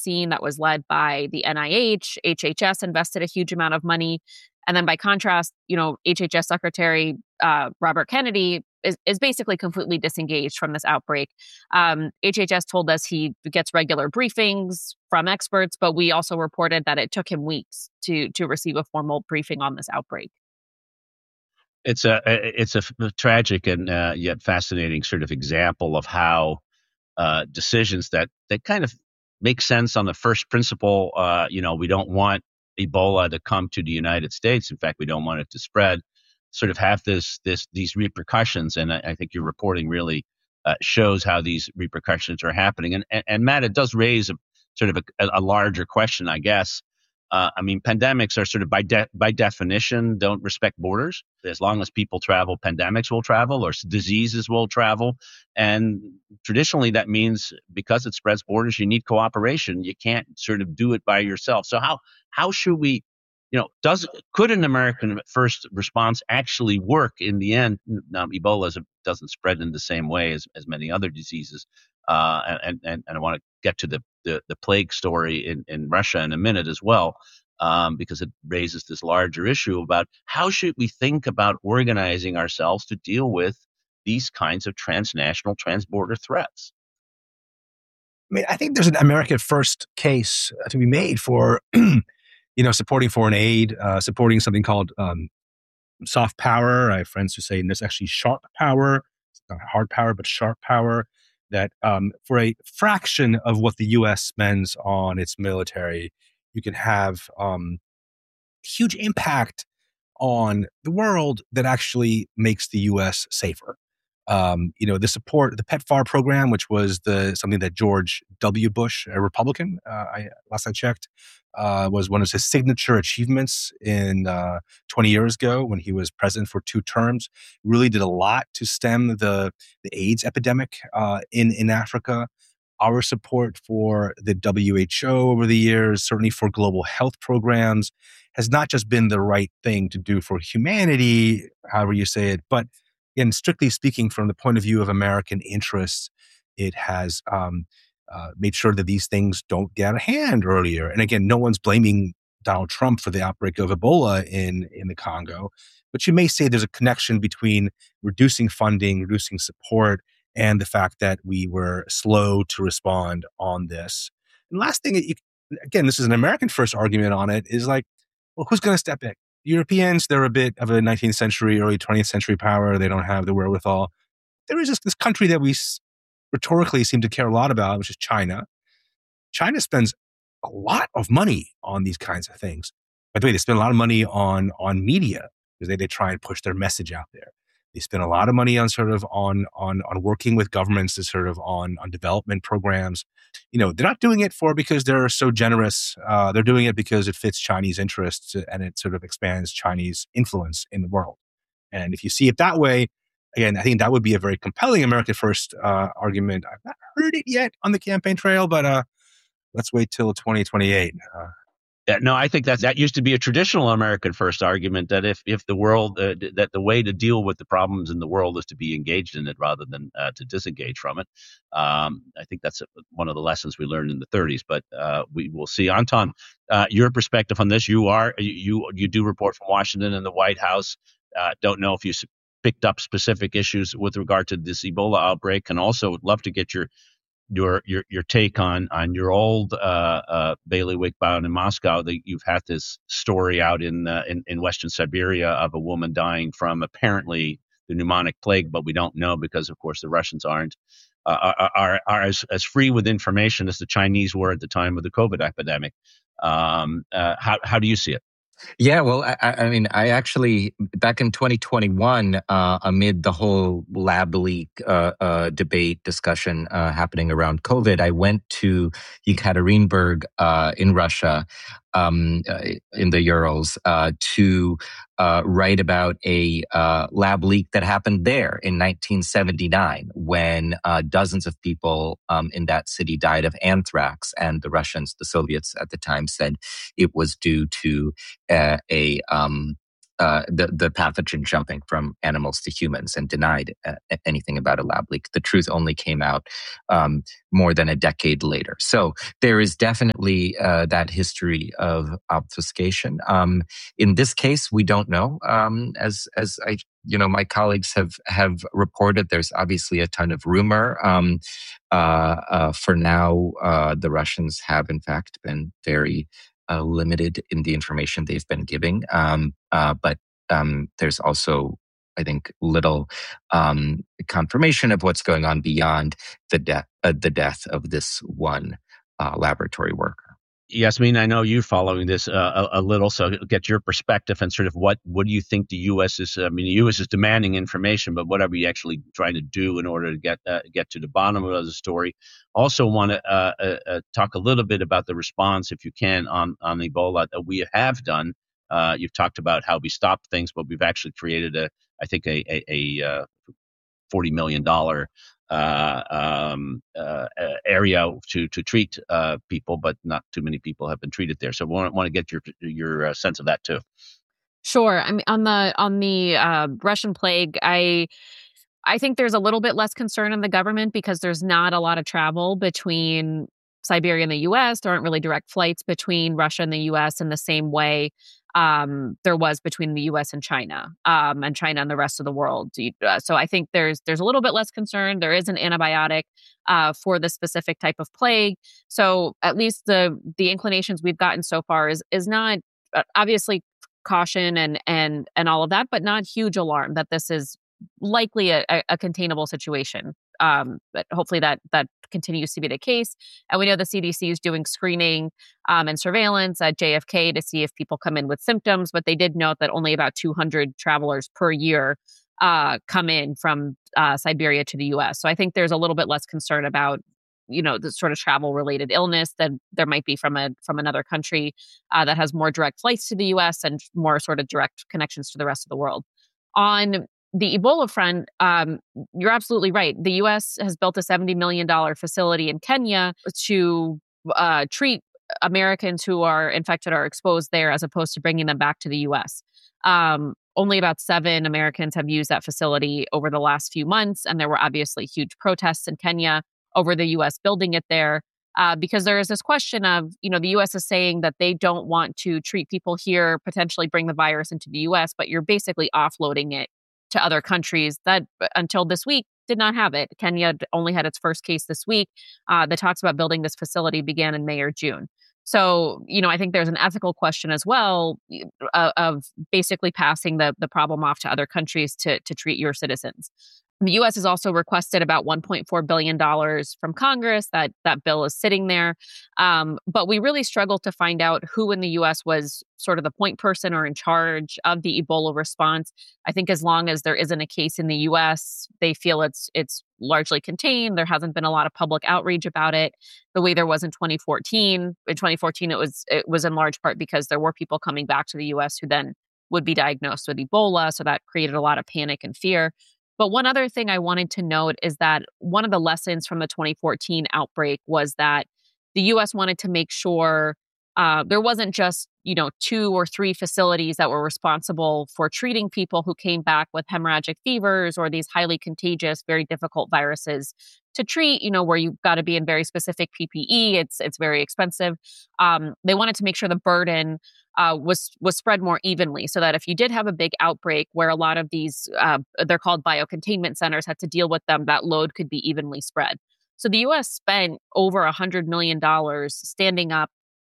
vaccine that was led by the NIH. HHS invested a huge amount of money. And then by contrast, HHS Secretary Robert Kennedy is basically completely disengaged from this outbreak. HHS told us he gets regular briefings from experts, but we also reported that it took him weeks to receive a formal briefing on this outbreak. It's a tragic and yet fascinating sort of example of how decisions that kind of make sense on the first principle. We don't want Ebola to come to the United States. In fact, we don't want it to spread. Sort of have these repercussions, and I think your reporting really shows how these repercussions are happening. And Matt, it does raise a larger question, I guess. Pandemics are sort of by definition don't respect borders. As long as people travel, pandemics will travel or diseases will travel. And traditionally that means because it spreads borders, you need cooperation. You can't sort of do it by yourself. So how should we, could an American first response actually work in the end? Now, Ebola doesn't spread in the same way as many other diseases. And I want to get to the plague story in Russia in a minute as well, because it raises this larger issue about how should we think about organizing ourselves to deal with these kinds of transnational, transborder threats. I think there's an American first case to be made for, supporting foreign aid, supporting something called soft power. I have friends who say there's actually sharp power. It's not hard power, but sharp power. That for a fraction of what the U.S. spends on its military, you can have huge impact on the world that actually makes the U.S. safer. The support, the PEPFAR program, which was something that George W. Bush, a Republican, last I checked, was one of his signature achievements in 20 years ago when he was president for 2 terms. Really did a lot to stem the AIDS epidemic in Africa. Our support for the WHO over the years, certainly for global health programs, has not just been the right thing to do for humanity, however you say it, but again, strictly speaking, from the point of view of American interests, it has made sure that these things don't get out of hand earlier. And again, no one's blaming Donald Trump for the outbreak of Ebola in the Congo, but you may say there's a connection between reducing funding, reducing support, and the fact that we were slow to respond on this. And last thing, again, this is an American first argument on it, is like, well, who's going to step in? Europeans, they're a bit of a 19th century, early 20th century power. They don't have the wherewithal. There is just this country that we rhetorically seem to care a lot about, which is China. China spends a lot of money on these kinds of things. By the way, they spend a lot of money on media because they try and push their message out there. They spend a lot of money on on working with governments to on development programs. They're not doing it because they're so generous. They're doing it because it fits Chinese interests and it expands Chinese influence in the world. And if you see it that way, again, I think that would be a very compelling American first argument. I've not heard it yet on the campaign trail, but let's wait till 2028. Yeah, no, I think that used to be a traditional American first argument that if the world, that the way to deal with the problems in the world is to be engaged in it rather than to disengage from it. I think that's one of the lessons we learned in the 30s, but we will see. Anton, your perspective on this, you do report from Washington and the White House. Don't know if you picked up specific issues with regard to this Ebola outbreak, and also would love to get your take on your old bailiwick bound in Moscow. That you've had this story out in Western Siberia of a woman dying from apparently the pneumonic plague, but we don't know because, of course, the Russians are as free with information as the Chinese were at the time of the COVID epidemic. How do you see it? Yeah, well, I actually, back in 2021, amid the whole lab leak debate discussion happening around COVID, I went to Yekaterinburg in Russia, in the Urals, to write about a lab leak that happened there in 1979 when dozens of people in that city died of anthrax. And the Russians, the Soviets at the time, said it was due to the pathogen jumping from animals to humans and denied anything about a lab leak. The truth only came out more than a decade later. So there is definitely that history of obfuscation. In this case, we don't know. As I, my colleagues have reported, there's obviously a ton of rumor. For now, the Russians have in fact been very limited in the information they've been giving. But there's also, I think, little confirmation of what's going on beyond the death of this one laboratory worker. Yasmin, I know you're following this a little, so get your perspective and sort of what do you think the U.S. is? I mean, the U.S. is demanding information, but what are we actually trying to do in order to get to the bottom of the story? Also, want to talk a little bit about the response, if you can, on Ebola that we have done. You've talked about how we stopped things, but we've actually created a $40 million area to treat people, but not too many people have been treated there. So want to get your sense of that too. Sure. I mean, on the Russian plague, I think there's a little bit less concern in the government because there's not a lot of travel between Siberia and the U.S. There aren't really direct flights between Russia and the U.S. in the same way there was between the U.S. and China and the rest of the world. So I think there's a little bit less concern. There is an antibiotic for the specific type of plague. So at least the inclinations we've gotten so far is not obviously caution and all of that, but not huge alarm that this is likely a containable situation. But hopefully that continues to be the case. And we know the CDC is doing screening and surveillance at JFK to see if people come in with symptoms, but they did note that only about 200 travelers per year come in from Siberia to the U.S. So I think there's a little bit less concern about the sort of travel-related illness that there might be from another country that has more direct flights to the U.S. and more sort of direct connections to the rest of the world. On the Ebola front, you're absolutely right. The U.S. has built a $70 million facility in Kenya to treat Americans who are infected or exposed there as opposed to bringing them back to the U.S. Only about 7 Americans have used that facility over the last few months, and there were obviously huge protests in Kenya over the U.S. building it there because there is this question of, the U.S. is saying that they don't want to treat people here, potentially bring the virus into the U.S., but you're basically offloading it to other countries that until this week did not have it. Kenya only had its first case this week. The talks about building this facility began in May or June. So, I think there's an ethical question as well of basically passing the problem off to other countries to treat your citizens. The U.S. has also requested about $1.4 billion from Congress. That bill is sitting there. But we really struggled to find out who in the U.S. was sort of the point person or in charge of the Ebola response. I think as long as there isn't a case in the U.S., they feel it's largely contained. There hasn't been a lot of public outreach about it the way there was in 2014. In 2014, it was in large part because there were people coming back to the U.S. who then would be diagnosed with Ebola. So that created a lot of panic and fear. But one other thing I wanted to note is that one of the lessons from the 2014 outbreak was that the U.S. wanted to make sure there wasn't just, 2 or 3 facilities that were responsible for treating people who came back with hemorrhagic fevers or these highly contagious, very difficult viruses to treat, where you've got to be in very specific PPE. It's very expensive. They wanted to make sure the burden was spread more evenly so that if you did have a big outbreak where a lot of these, they're called biocontainment centers, had to deal with them, that load could be evenly spread. So the U.S. spent over $100 million standing up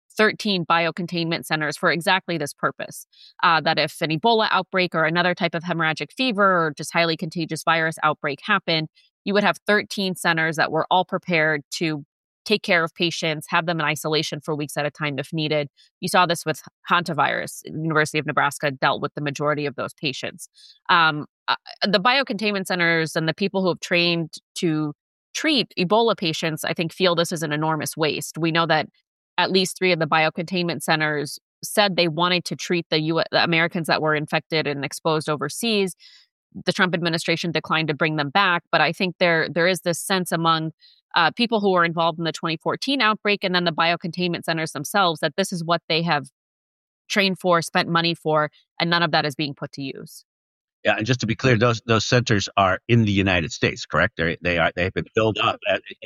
13 biocontainment centers for exactly this purpose. That if an Ebola outbreak or another type of hemorrhagic fever or just highly contagious virus outbreak happened, you would have 13 centers that were all prepared to take care of patients, have them in isolation for weeks at a time if needed. You saw this with hantavirus. The University of Nebraska dealt with the majority of those patients. The biocontainment centers and the people who have trained to treat Ebola patients, I think, feel this is an enormous waste. We know that at least 3 of the biocontainment centers said they wanted to treat the Americans that were infected and exposed overseas. The Trump administration declined to bring them back. But I think there is this sense among people who were involved in the 2014 outbreak and then the biocontainment centers themselves that this is what they have trained for, spent money for, and none of that is being put to use. Yeah, and just to be clear, those centers are in the United States, correct? They have been built up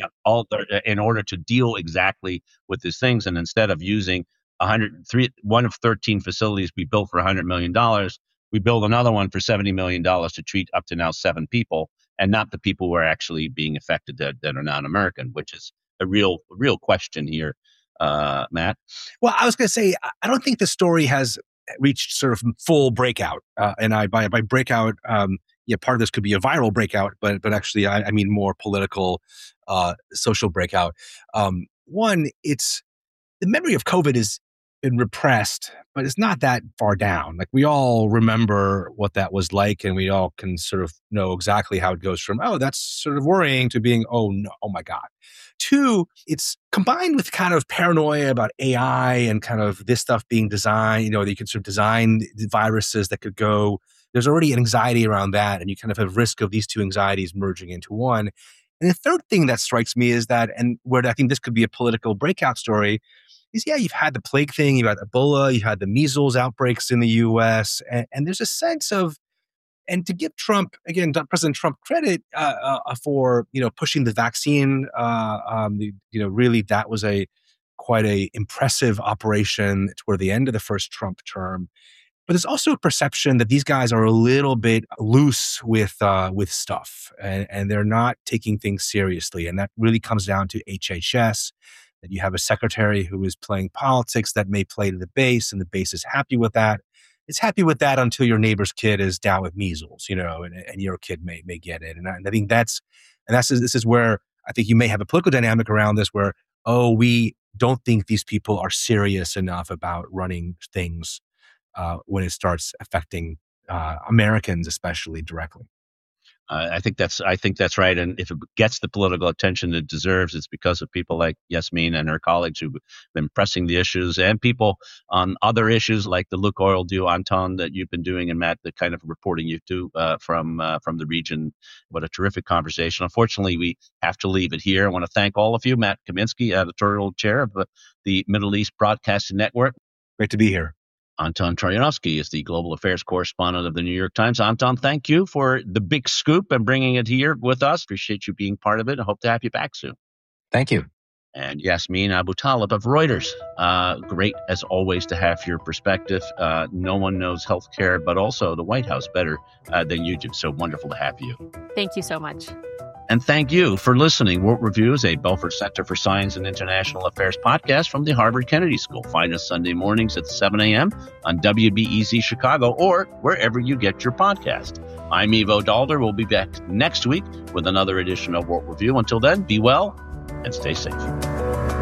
in order to deal exactly with these things. And instead of using one of 13 facilities we built for $100 million, we build another one for $70 million to treat up to now 7 people, and not the people who are actually being affected that are non-American, which is a real question here, Matt. Well, I was going to say, I don't think the story has reached sort of full breakout. And by breakout, part of this could be a viral breakout, but actually I mean more political, social breakout. One, it's the memory of COVID has been repressed, but it's not that far down. Like, we all remember what that was like, and we all can sort of know exactly how it goes from, oh, that's sort of worrying, to being, oh no, oh my God. 2, it's combined with kind of paranoia about AI and kind of this stuff being designed, that you could sort of design viruses that could go. There's already an anxiety around that, and you kind of have risk of these 2 anxieties merging into one. And the third thing that strikes me is that, and where I think this could be a political breakout story, is you've had the plague thing, you've had Ebola, you had the measles outbreaks in the U.S., and there's a sense of, and to give Trump, again, President Trump credit for pushing the vaccine, really that was quite a impressive operation toward the end of the first Trump term. But there's also a perception that these guys are a little bit loose with stuff, and they're not taking things seriously, and that really comes down to HHS. That you have a secretary who is playing politics that may play to the base, and the base is happy with that. It's happy with that until your neighbor's kid is down with measles, and your kid may get it. And I think this is where I think you may have a political dynamic around this, where, we don't think these people are serious enough about running things when it starts affecting Americans, especially directly. I think that's right. And if it gets the political attention it deserves, it's because of people like Yasmeen and her colleagues who've been pressing the issues, and people on other issues like the Lukoil deal, Anton, that you've been doing, and Matt, the kind of reporting you do from the region. What a terrific conversation. Unfortunately, we have to leave it here. I want to thank all of you. Matt Kaminsky, editorial chair of the Middle East Broadcasting Network. Great to be here. Anton Troyanovsky is the global affairs correspondent of the New York Times. Anton, thank you for the big scoop and bringing it here with us. Appreciate you being part of it. I hope to have you back soon. Thank you. And Yasmeen Abutaleb of Reuters. Great, as always, to have your perspective. No one knows healthcare, but also the White House better than you do. So wonderful to have you. Thank you so much. And thank you for listening. World Review is a Belfer Center for Science and International Affairs podcast from the Harvard Kennedy School. Find us Sunday mornings at 7 a.m. on WBEZ Chicago or wherever you get your podcast. I'm Ivo Dalder. We'll be back next week with another edition of World Review. Until then, be well and stay safe.